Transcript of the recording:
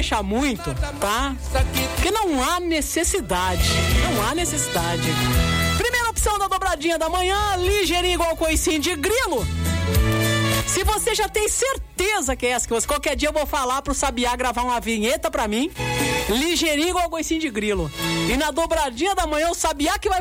deixar muito, tá? Porque não há necessidade. Não há necessidade. Primeira opção da dobradinha da manhã, ligeirinho igual coicinho de grilo. Se você já tem certeza que é essa, que você, qualquer dia eu vou falar pro Sabiá gravar uma vinheta pra mim, ligeirinho igual coicinho de grilo. E na dobradinha da manhã o Sabiá que vai